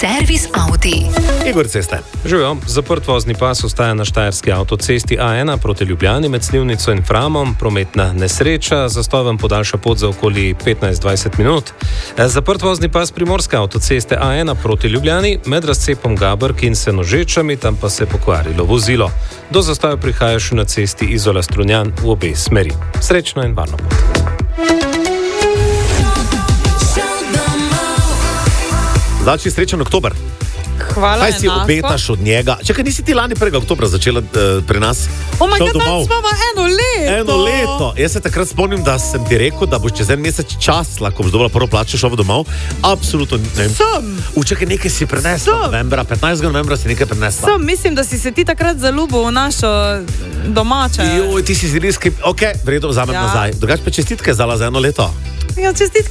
Servis Audi. Igor Ceste. Živijo, zaprt vozni pas ostaja na štajerski avtocesti A1 proti Ljubljani med Slivnico in Framom. Prometna nesreča, zastoj vam podaljša pot za okoli 15-20 minut. Zaprt vozni pas primorske avtoceste A1 proti Ljubljani med razcepom Gabrk in Senožečami, tam pa se je pokvarilo vozilo. Do zastoja prihaja še na cesti Izola-Strunjan v obe smeri. Srečno in varno pot. Znači srečen oktober. Hvala, kaj si enako. obetaš od njega? Čakaj, nisi ti lani 1. oktobra začela pri nas? Danes imamo eno leto. Eno leto. Jaz se takrat spomnim, da sem ti rekel, da boš čez en mesec časla, ko boš dobila prvo plačo, šla domov. Absolutno ne. Čakaj, nekaj si prenesla novembra, 15. novembra si nekaj prenesla. Mislim, da si se ti takrat zaljubil v našo domače. Joj, ti si ziliski. Ok, v redu, vzamem nazaj. Drugač pa čestitke za eno leto. Ja, čestitke.